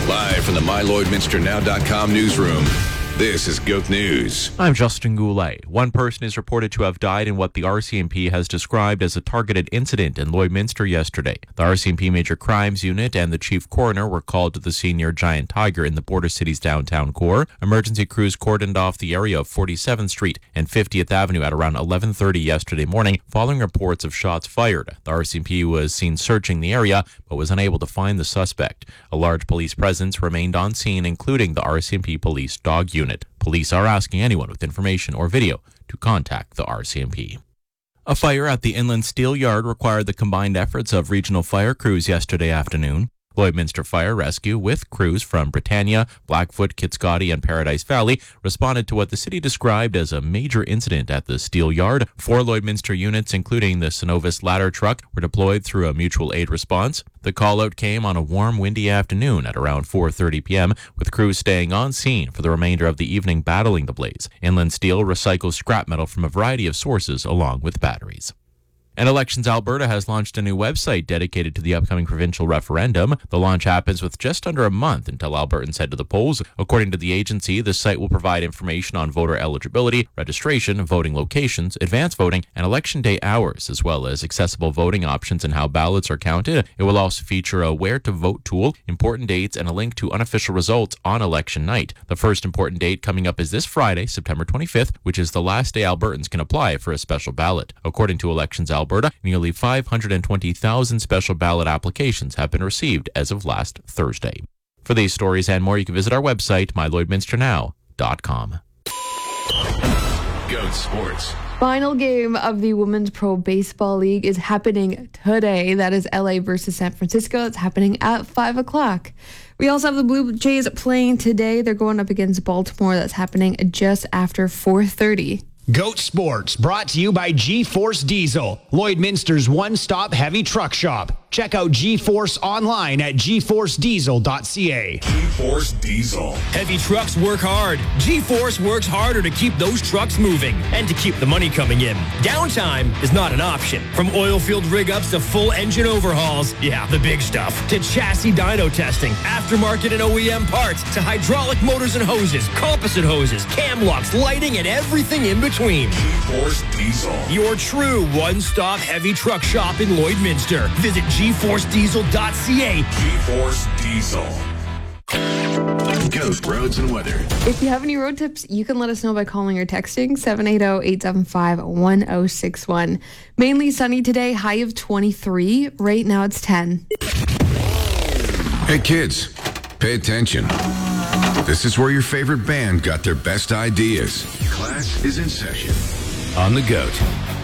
Live from the MyLloydMinsterNow.com newsroom, this is GOAT News. I'm Justin Goulet. One person is reported to have died in what the RCMP has described as a targeted incident in Lloydminster yesterday. The RCMP Major Crimes Unit and the Chief Coroner were called to the scene near Giant Tiger in the Border City's downtown core. Emergency crews cordoned off the area of 47th Street and 50th Avenue at around 11:30 yesterday morning, following reports of shots fired. The RCMP was seen searching the area, but was unable to find the suspect. A large police presence remained on scene, including the RCMP Police Dog Unit. Police are asking anyone with information or video to contact the RCMP. A fire at the Inland Steel Yard required the combined efforts of regional fire crews yesterday afternoon. Lloydminster Fire Rescue, with crews from Britannia, Blackfoot, Kitscoty, and Paradise Valley, responded to what the city described as a major incident at the steel yard. 4 Lloydminster units, including the Synovus ladder truck, were deployed through a mutual aid response. The call-out came on a warm, windy afternoon at around 4:30 p.m., with crews staying on scene for the remainder of the evening battling the blaze. Inland Steel recycles scrap metal from a variety of sources along with batteries. And Elections Alberta has launched a new website dedicated to the upcoming provincial referendum. The launch happens with just under a month until Albertans head to the polls. According to the agency, the site will provide information on voter eligibility, registration, voting locations, advance voting, and election day hours, as well as accessible voting options and how ballots are counted. It will also feature a where to vote tool, important dates, and a link to unofficial results on election night. The first important date coming up is this Friday, September 25th, which is the last day Albertans can apply for a special ballot. According to Elections Alberta, nearly 520,000 special ballot applications have been received as of last Thursday. For these stories and more, you can visit our website, MyLloydMinsterNow.com. GOAT Sports. Final game of the Women's Pro Baseball League is happening today. That is LA versus San Francisco. It's happening at 5 o'clock. We also have the Blue Jays playing today. They're going up against Baltimore. That's happening just after 4:30. GOAT Sports, brought to you by G-Force Diesel, Lloydminster's one-stop heavy truck shop. Check out G-Force online at gforcediesel.ca. G-Force Diesel. Heavy trucks work hard. G-Force works harder to keep those trucks moving and to keep the money coming in. Downtime is not an option. From oil field rig-ups to full engine overhauls, yeah, the big stuff, to chassis dyno testing, aftermarket and OEM parts, to hydraulic motors and hoses, composite hoses, cam locks, lighting, and everything in between. G-Force Diesel. Your true one-stop heavy truck shop in Lloydminster. Visit gforcediesel.ca. G-Force Diesel. GOAT Roads and Weather. If you have any road tips, you can let us know by calling or texting 780-875-1061. Mainly sunny today, high of 23. Right now it's 10. Hey kids, pay attention. This is where your favorite band got their best ideas. Class is in session. On the GOAT.